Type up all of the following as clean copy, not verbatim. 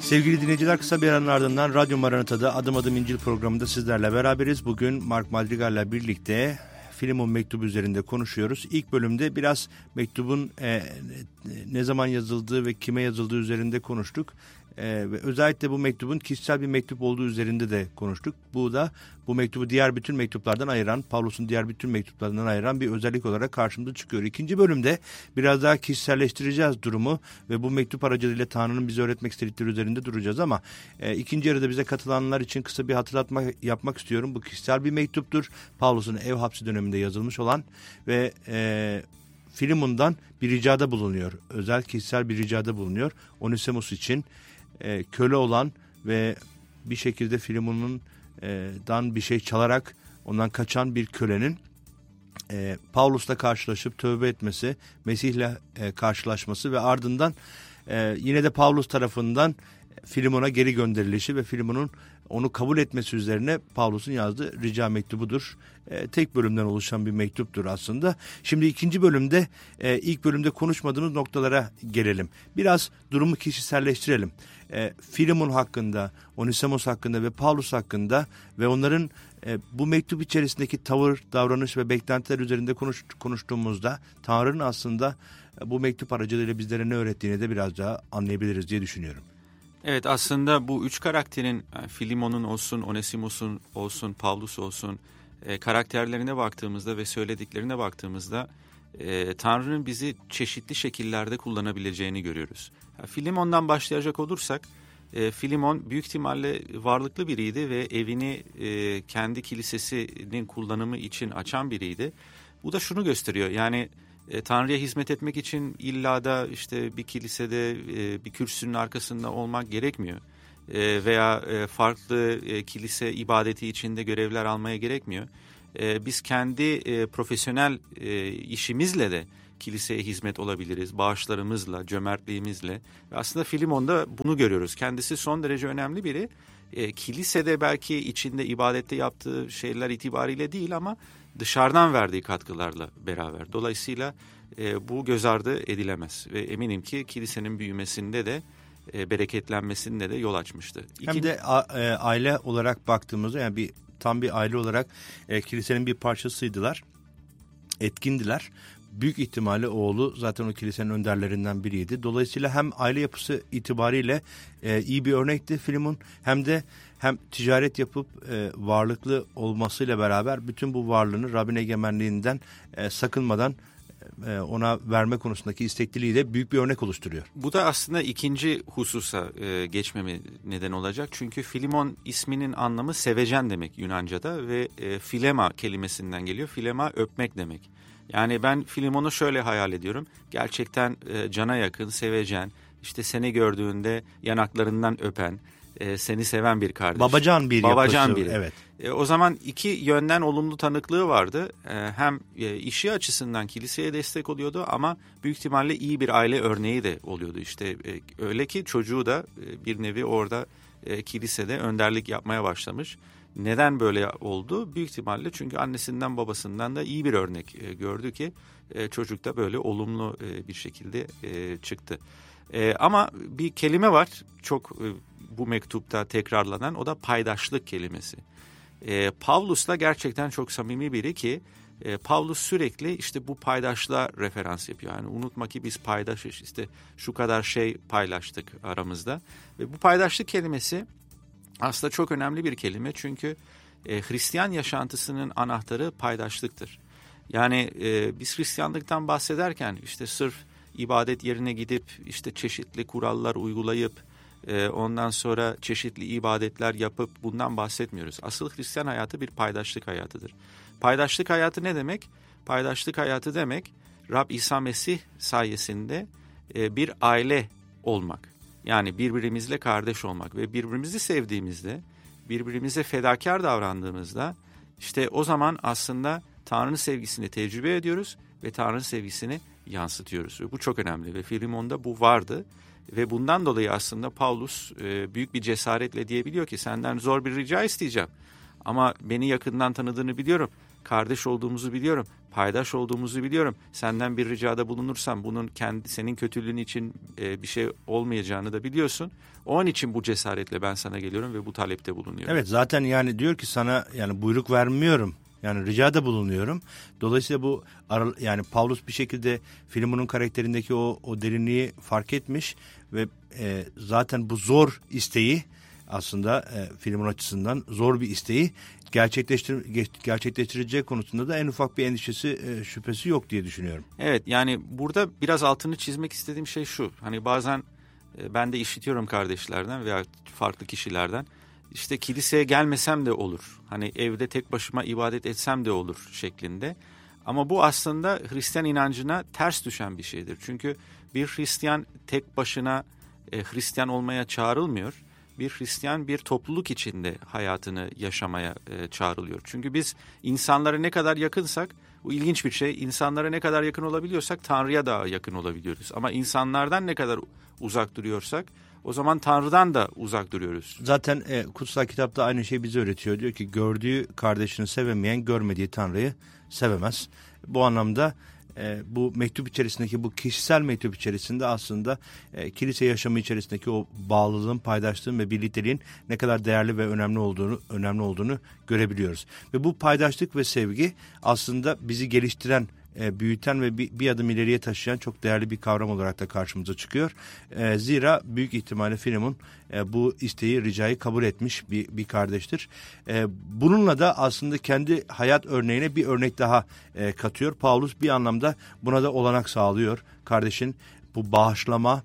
Sevgili dinleyiciler, kısa bir aranın ardından Radyo Maranata'da Adım Adım İncil programında sizlerle beraberiz. Bugün Mark Madrigal'la birlikte Filemon mektubu üzerinde konuşuyoruz. İlk bölümde biraz mektubun ne zaman yazıldığı ve kime yazıldığı üzerinde konuştuk. Ve özellikle bu mektubun kişisel bir mektup olduğu üzerinde de konuştuk. Bu mektubu diğer bütün mektuplardan ayıran, Pavlus'un diğer bütün mektuplarından ayıran bir özellik olarak karşımıza çıkıyor. İkinci bölümde biraz daha kişiselleştireceğiz durumu ve bu mektup aracılığıyla Tanrı'nın bize öğretmek istedikleri üzerinde duracağız ama ikinci yarıda bize katılanlar için kısa bir hatırlatma yapmak istiyorum. Bu kişisel bir mektuptur. Pavlus'un ev hapsi döneminde yazılmış olan ve Filemon'dan bir ricada bulunuyor. Özel kişisel bir ricada bulunuyor. Onesimus için köle olan ve bir şekilde Filemon'dan bir şey çalarak ondan kaçan bir kölenin Pavlus'la karşılaşıp tövbe etmesi, Mesih'le karşılaşması ve ardından yine de Pavlus tarafından Filemon'a geri gönderilişi ve Filemon'un onu kabul etmesi üzerine Pavlus'un yazdığı rica mektubudur. Tek bölümden oluşan bir mektuptur aslında. Şimdi ikinci bölümde ilk bölümde konuşmadığımız noktalara gelelim. Biraz durumu kişiselleştirelim. Filemon hakkında, Onesimus hakkında ve Pavlus hakkında ve onların bu mektup içerisindeki tavır, davranış ve beklentiler üzerinde konuştuğumuzda Tanrı'nın aslında bu mektup aracılığıyla bizlere ne öğrettiğini de biraz daha anlayabiliriz diye düşünüyorum. Evet, aslında bu üç karakterin, Filemon'un olsun, Onesimus'un olsun, Pavlus olsun, karakterlerine baktığımızda ve söylediklerine baktığımızda Tanrı'nın bizi çeşitli şekillerde kullanabileceğini görüyoruz. Filemon'dan başlayacak olursak, Filemon büyük ihtimalle varlıklı biriydi ve evini kendi kilisesinin kullanımı için açan biriydi. Bu da şunu gösteriyor, yani Tanrı'ya hizmet etmek için illa da işte bir kilisede bir kürsünün arkasında olmak gerekmiyor. Veya farklı kilise ibadeti içinde görevler almaya gerekmiyor. Biz kendi profesyonel işimizle de kiliseye hizmet olabiliriz. Bağışlarımızla, cömertliğimizle. Ve aslında Filemon'da bunu görüyoruz. Kendisi son derece önemli biri. Kilisede belki içinde ibadette yaptığı şeyler itibariyle değil ama dışarıdan verdiği katkılarla beraber. Dolayısıyla bu göz ardı edilemez. Ve eminim ki kilisenin büyümesinde de bereketlenmesinde de yol açmıştı. Hem de aile olarak baktığımızda, yani tam bir aile olarak kilisenin bir parçasıydılar. Etkindiler. Büyük ihtimalle oğlu zaten o kilisenin önderlerinden biriydi. Dolayısıyla hem aile yapısı itibariyle iyi bir örnekti Filemon, hem ticaret yapıp varlıklı olmasıyla beraber bütün bu varlığını Rabbin egemenliğinden sakınmadan ona verme konusundaki istekliliği de büyük bir örnek oluşturuyor. Bu da aslında ikinci hususa geçmeme neden olacak. Çünkü Filemon isminin anlamı sevecen demek Yunanca'da ve filema kelimesinden geliyor. Filema öpmek demek. Yani ben Filemon'u şöyle hayal ediyorum. Gerçekten cana yakın, sevecen, işte seni gördüğünde yanaklarından öpen, seni seven bir kardeş. Babacan biri. Evet. O zaman iki yönden olumlu tanıklığı vardı. Hem işi açısından kiliseye destek oluyordu ama büyük ihtimalle iyi bir aile örneği de oluyordu. İşte öyle ki çocuğu da bir nevi orada kilisede önderlik yapmaya başlamış. Neden böyle oldu? Büyük ihtimalle çünkü annesinden babasından da iyi bir örnek gördü ki çocuk da böyle olumlu bir şekilde çıktı. Ama bir kelime var çok bu mektupta tekrarlanan, o da paydaşlık kelimesi. Pavlus'la gerçekten çok samimi biri ki Pavlus sürekli işte bu paydaşlığa referans yapıyor. Yani unutma ki biz paydaşız, işte şu kadar şey paylaştık aramızda. Ve bu paydaşlık kelimesi aslında çok önemli bir kelime çünkü Hristiyan yaşantısının anahtarı paydaşlıktır. Yani biz Hristiyanlıktan bahsederken işte sırf ibadet yerine gidip işte çeşitli kurallar uygulayıp ondan sonra çeşitli ibadetler yapıp bundan bahsetmiyoruz. Asıl Hristiyan hayatı bir paydaşlık hayatıdır. Paydaşlık hayatı ne demek? Paydaşlık hayatı demek Rab İsa Mesih sayesinde bir aile olmak. Yani birbirimizle kardeş olmak ve birbirimizi sevdiğimizde, birbirimize fedakar davrandığımızda işte o zaman aslında Tanrı'nın sevgisini tecrübe ediyoruz ve Tanrı'nın sevgisini yansıtıyoruz. Ve bu çok önemli ve Filemon'da bu vardı. Ve bundan dolayı aslında Pavlus büyük bir cesaretle diyebiliyor ki senden zor bir rica isteyeceğim. Ama beni yakından tanıdığını biliyorum. kardeş olduğumuzu biliyorum, paydaş olduğumuzu biliyorum. Senden bir ricada bulunursam bunun senin kötülüğün için bir şey olmayacağını da biliyorsun. Onun için bu cesaretle ben sana geliyorum ve bu talepte bulunuyorum. Evet, zaten yani diyor ki sana yani buyruk vermiyorum. Yani ricada bulunuyorum. Dolayısıyla bu yani Pavlus bir şekilde Filemon'un karakterindeki o derinliği fark etmiş ve zaten bu zor isteği aslında Filemon açısından zor bir isteği gerçekleştireceği konusunda da en ufak bir endişesi, şüphesi yok diye düşünüyorum. Evet, yani burada biraz altını çizmek istediğim şey şu. Hani bazen ben de işitiyorum kardeşlerden veya farklı kişilerden. İşte kiliseye gelmesem de olur. Hani evde tek başıma ibadet etsem de olur şeklinde. Ama bu aslında Hristiyan inancına ters düşen bir şeydir. Çünkü bir Hristiyan tek başına Hristiyan olmaya çağrılmıyor. Bir Hristiyan bir topluluk içinde hayatını yaşamaya çağrılıyor. Çünkü biz insanlara ne kadar yakınsak, bu ilginç bir şey, insanlara ne kadar yakın olabiliyorsak Tanrı'ya daha yakın olabiliyoruz. Ama insanlardan ne kadar uzak duruyorsak o zaman Tanrı'dan da uzak duruyoruz. Zaten kutsal kitapta aynı şey bize öğretiyor. Diyor ki gördüğü kardeşini sevemeyen görmediği Tanrı'yı sevemez. Bu anlamda bu mektup içerisindeki, bu kişisel mektup içerisinde aslında kilise yaşamı içerisindeki o bağlılığın, paydaşlığın ve birlikteliğin ne kadar değerli ve önemli olduğunu görebiliyoruz. Ve bu paydaşlık ve sevgi aslında bizi geliştiren, büyüten ve bir adım ileriye taşıyan çok değerli bir kavram olarak da karşımıza çıkıyor. Zira büyük ihtimalle Filemon bu isteği, ricayı kabul etmiş bir kardeştir. Bununla da aslında kendi hayat örneğine bir örnek daha katıyor. Pavlus bir anlamda buna da olanak sağlıyor. Kardeşin bu bağışlama,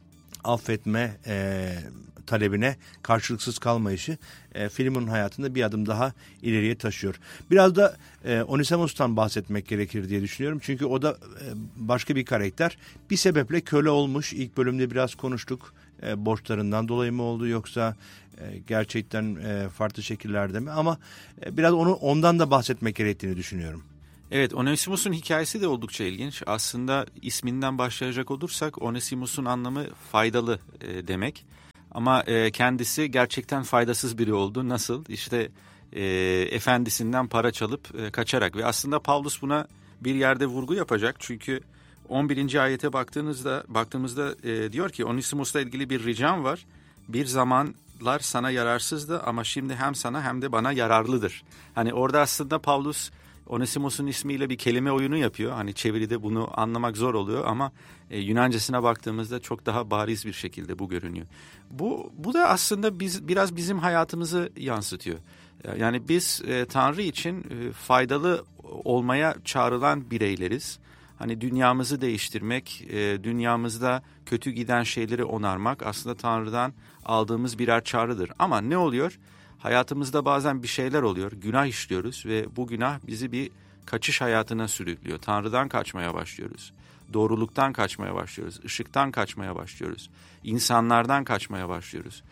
affetme talebine karşılıksız kalmayışı Filemon'un hayatında bir adım daha ileriye taşıyor. Biraz da Onisimos'tan bahsetmek gerekir diye düşünüyorum. Çünkü o da başka bir karakter. Bir sebeple köle olmuş. İlk bölümde biraz konuştuk. Borçlarından dolayı mı oldu yoksa gerçekten farklı şekillerde mi? Ama biraz ondan da bahsetmek gerektiğini düşünüyorum. Evet, Onesimus'un hikayesi de oldukça ilginç. Aslında isminden başlayacak olursak Onesimus'un anlamı faydalı demek. Ama kendisi gerçekten faydasız biri oldu. Nasıl? İşte efendisinden para çalıp kaçarak. Ve aslında Pavlus buna bir yerde vurgu yapacak. Çünkü 11. ayete baktığımızda diyor ki Onesimus'la ilgili bir ricam var. Bir zamanlar sana yararsızdı ama şimdi hem sana hem de bana yararlıdır. Hani orada aslında Pavlus Onesimus'un ismiyle bir kelime oyunu yapıyor. Hani çeviride bunu anlamak zor oluyor ama Yunancasına baktığımızda çok daha bariz bir şekilde bu görünüyor. Bu da aslında biraz bizim hayatımızı yansıtıyor. Yani biz Tanrı için faydalı olmaya çağrılan bireyleriz. Hani dünyamızı değiştirmek, dünyamızda kötü giden şeyleri onarmak aslında Tanrı'dan aldığımız birer çağrıdır. Ama ne oluyor? Hayatımızda bazen bir şeyler oluyor, günah işliyoruz ve bu günah bizi bir kaçış hayatına sürüklüyor. Tanrı'dan kaçmaya başlıyoruz, doğruluktan kaçmaya başlıyoruz, ışıktan kaçmaya başlıyoruz, insanlardan kaçmaya başlıyoruz.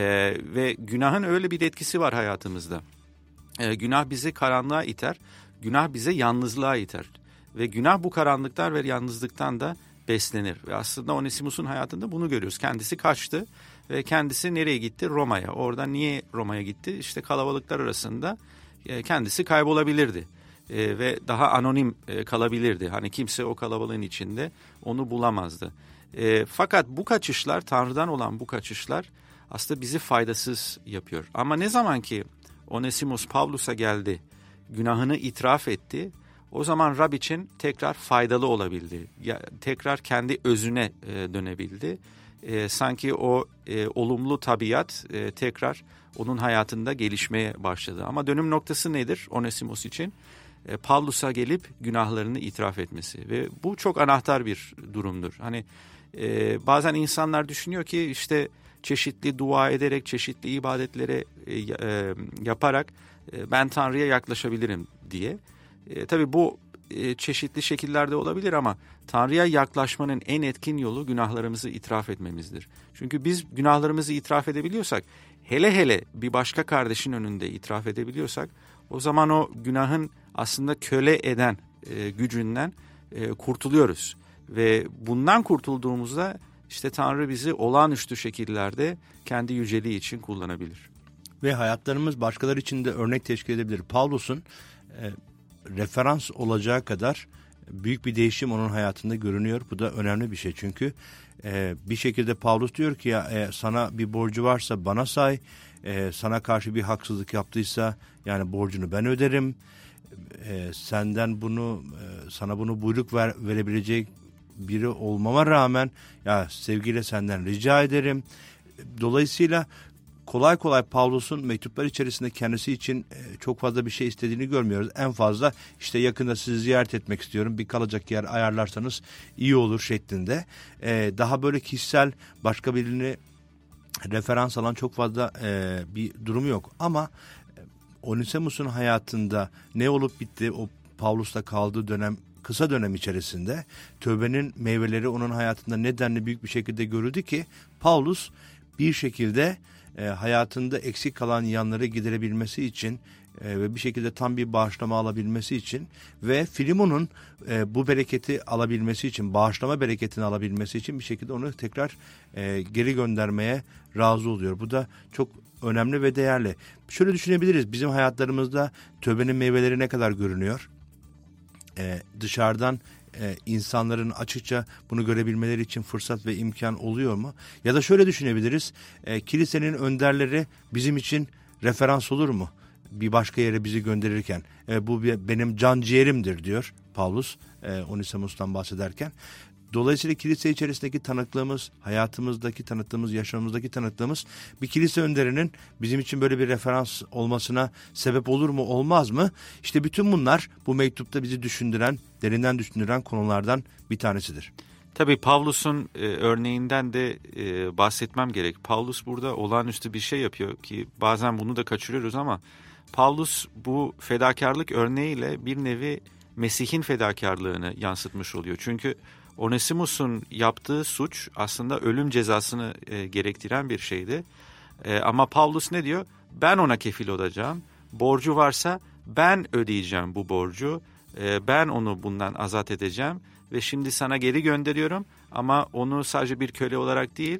Ve günahın öyle bir etkisi var hayatımızda. Günah bizi karanlığa iter, günah bize yalnızlığa iter. Ve günah bu karanlıktan ve yalnızlıktan da beslenir. Ve aslında Onesimus'un hayatında bunu görüyoruz. Kendisi kaçtı ve kendisi nereye gitti? Roma'ya. Orada niye Roma'ya gitti? İşte kalabalıklar arasında kendisi kaybolabilirdi. Ve daha anonim kalabilirdi. Hani kimse o kalabalığın içinde onu bulamazdı. Fakat bu kaçışlar, Tanrı'dan olan bu kaçışlar aslında bizi faydasız yapıyor. Ama ne zaman ki Onesimus Pavlus'a geldi, günahını itiraf etti, o zaman Rab için tekrar faydalı olabildi. Tekrar kendi özüne dönebildi. Sanki o olumlu tabiat tekrar onun hayatında gelişmeye başladı. Ama dönüm noktası nedir Onesimus için? Pavlus'a gelip günahlarını itiraf etmesi. Ve bu çok anahtar bir durumdur. Hani bazen insanlar düşünüyor ki işte çeşitli dua ederek, çeşitli ibadetlere yaparak ben Tanrı'ya yaklaşabilirim diye. Tabii bu çeşitli şekillerde olabilir ama Tanrı'ya yaklaşmanın en etkin yolu günahlarımızı itiraf etmemizdir. Çünkü biz günahlarımızı itiraf edebiliyorsak, hele bir başka kardeşin önünde itiraf edebiliyorsak, o zaman o günahın aslında köle eden gücünden kurtuluyoruz. Ve bundan kurtulduğumuzda işte Tanrı bizi olağanüstü şekillerde kendi yüceliği için kullanabilir. Ve hayatlarımız başkaları için de örnek teşkil edebilir. Pavlus'un referans olacağı kadar büyük bir değişim onun hayatında görünüyor. Bu da önemli bir şey çünkü bir şekilde Pavlus diyor ki sana bir borcu varsa bana say, sana karşı bir haksızlık yaptıysa yani borcunu ben öderim. Senden bunu sana bunu buyruk verebilecek biri olmama rağmen ya sevgiyle senden rica ederim. Dolayısıyla kolay kolay Pavlus'un mektuplar içerisinde kendisi için çok fazla bir şey istediğini görmüyoruz. En fazla işte yakında sizi ziyaret etmek istiyorum, bir kalacak yer ayarlarsanız iyi olur şeklinde. Daha böyle kişisel başka birini referans alan çok fazla bir durumu yok. Ama Onesimus'un hayatında ne olup bitti o Pavlus'ta kaldığı dönem, kısa dönem içerisinde tövbenin meyveleri onun hayatında nedenli büyük bir şekilde görüldü ki Pavlus bir şekilde hayatında eksik kalan yanları giderebilmesi için ve bir şekilde tam bir bağışlama alabilmesi için ve Filemon'un bu bereketi alabilmesi için, bağışlama bereketini alabilmesi için bir şekilde onu tekrar geri göndermeye razı oluyor. Bu da çok önemli ve değerli. Şöyle düşünebiliriz, bizim hayatlarımızda tövbenin meyveleri ne kadar görünüyor? Dışarıdan insanların açıkça bunu görebilmeleri için fırsat ve imkan oluyor mu? Ya da şöyle düşünebiliriz, kilisenin önderleri bizim için referans olur mu? Bir başka yere bizi gönderirken bu benim can ciğerimdir diyor Pavlus Onesimus'tan bahsederken. Dolayısıyla kilise içerisindeki tanıklığımız, hayatımızdaki tanıklığımız, yaşamımızdaki tanıklığımız bir kilise önderinin bizim için böyle bir referans olmasına sebep olur mu, olmaz mı? İşte bütün bunlar bu mektupta bizi düşündüren, derinden düşündüren konulardan bir tanesidir. Tabii Pavlus'un örneğinden de bahsetmem gerek. Pavlus burada olağanüstü bir şey yapıyor ki bazen bunu da kaçırıyoruz ama Pavlus bu fedakarlık örneğiyle bir nevi Mesih'in fedakarlığını yansıtmış oluyor. Çünkü Onesimus'un yaptığı suç aslında ölüm cezasını gerektiren bir şeydi. Ama Pavlus ne diyor? Ben ona kefil olacağım. Borcu varsa ben ödeyeceğim bu borcu. Ben onu bundan azat edeceğim. Ve şimdi sana geri gönderiyorum. Ama onu sadece bir köle olarak değil,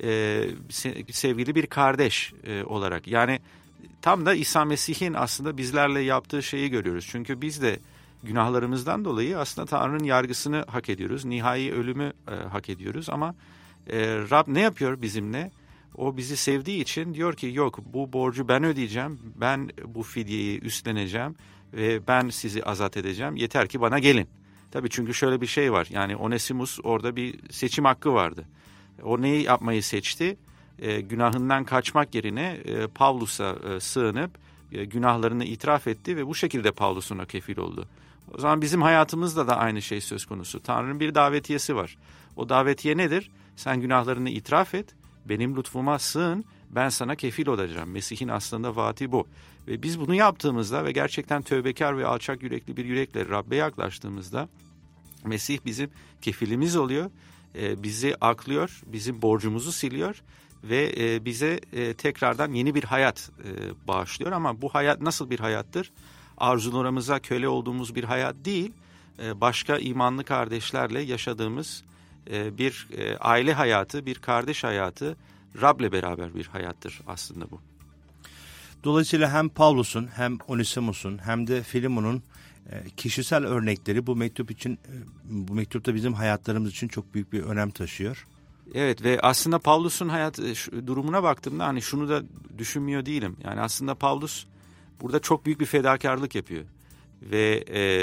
sevgili bir kardeş olarak. Yani tam da İsa Mesih'in aslında bizlerle yaptığı şeyi görüyoruz. Çünkü biz de günahlarımızdan dolayı aslında Tanrı'nın yargısını hak ediyoruz. Nihai ölümü hak ediyoruz ama Rab ne yapıyor bizimle? O bizi sevdiği için diyor ki yok, bu borcu ben ödeyeceğim. Ben bu fidyeyi üstleneceğim ve ben sizi azat edeceğim. Yeter ki bana gelin. Tabii çünkü şöyle bir şey var. Yani Onesimus orada bir seçim hakkı vardı. O neyi yapmayı seçti? Günahından kaçmak yerine Pavlus'a sığınıp günahlarını itiraf etti ve bu şekilde Pavlus'un kefil oldu. O zaman bizim hayatımızda da aynı şey söz konusu. Tanrı'nın bir davetiyesi var. O davetiye nedir? Sen günahlarını itiraf et, benim lütfuma sığın, ben sana kefil olacağım. Mesih'in aslında vaati bu. Ve biz bunu yaptığımızda ve gerçekten tövbekar ve alçak yürekli bir yürekle Rabbe yaklaştığımızda Mesih bizim kefilimiz oluyor. Bizi aklıyor, bizim borcumuzu siliyor ve bize tekrardan yeni bir hayat bağışlıyor. Ama bu hayat nasıl bir hayattır? Arzularımıza köle olduğumuz bir hayat değil, başka imanlı kardeşlerle yaşadığımız bir aile hayatı, bir kardeş hayatı, Rab'le beraber bir hayattır aslında bu. Dolayısıyla hem Pavlus'un hem Onesimus'un hem de Filemon'un kişisel örnekleri bu mektup için, bu mektupta bizim hayatlarımız için çok büyük bir önem taşıyor. Evet ve aslında Pavlus'un hayat durumuna baktığımda hani şunu da düşünmüyor değilim. Yani aslında Pavlus burada çok büyük bir fedakarlık yapıyor ve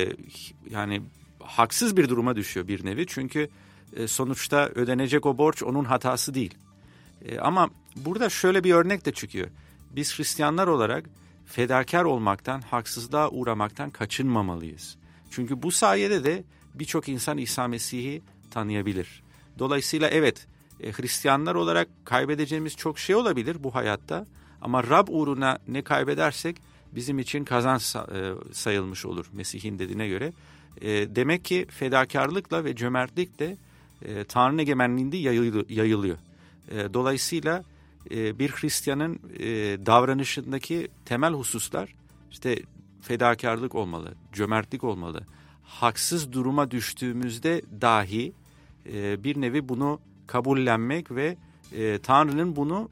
yani haksız bir duruma düşüyor bir nevi. Çünkü sonuçta ödenecek o borç onun hatası değil. Ama burada şöyle bir örnek de çıkıyor. Biz Hristiyanlar olarak fedakar olmaktan, haksızlığa uğramaktan kaçınmamalıyız. Çünkü bu sayede de birçok insan İsa Mesih'i tanıyabilir. Dolayısıyla evet, Hristiyanlar olarak kaybedeceğimiz çok şey olabilir bu hayatta. Ama Rab uğruna ne kaybedersek bizim için kazanç sayılmış olur Mesih'in dediğine göre. Demek ki fedakarlıkla ve cömertlikle Tanrı'nın egemenliğinde yayılıyor. Dolayısıyla bir Hristiyanın davranışındaki temel hususlar işte fedakarlık olmalı, cömertlik olmalı. Haksız duruma düştüğümüzde dahi bir nevi bunu kabullenmek ve Tanrı'nın bunu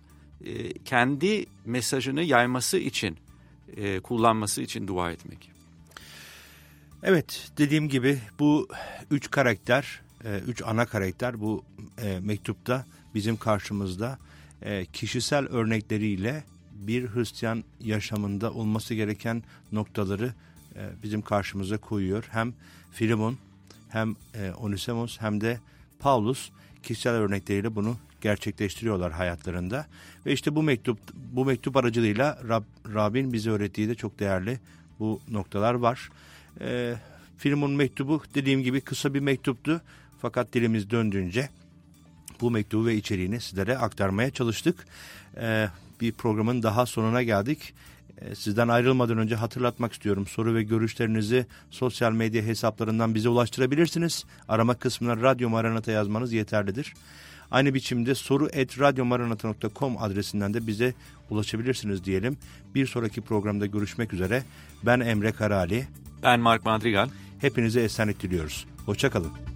kendi mesajını yayması için, kullanması için dua etmek. Evet, dediğim gibi bu 3 karakter, 3 ana karakter bu mektupta bizim karşımızda kişisel örnekleriyle bir Hristiyan yaşamında olması gereken noktaları bizim karşımıza koyuyor. Hem Filemon, hem Onesimus, hem de Paulus kişisel örnekleriyle bunu gerçekleştiriyorlar hayatlarında. Ve işte bu mektup aracılığıyla Rabbin bize öğrettiği de çok değerli bu noktalar var. Filemon mektubu dediğim gibi kısa bir mektuptu. Fakat dilimiz döndüğünce bu mektubu ve içeriğini sizlere aktarmaya çalıştık. Bir programın daha sonuna geldik. Sizden ayrılmadan önce hatırlatmak istiyorum. Soru ve görüşlerinizi sosyal medya hesaplarından bize ulaştırabilirsiniz. Arama kısmına Radyo Maranata yazmanız yeterlidir. Aynı biçimde soru@radyomaranata.com adresinden de bize ulaşabilirsiniz diyelim. Bir sonraki programda görüşmek üzere. Ben Emre Karali. Ben Mark Madrigal. Hepinize esenlik diliyoruz. Hoşça kalın.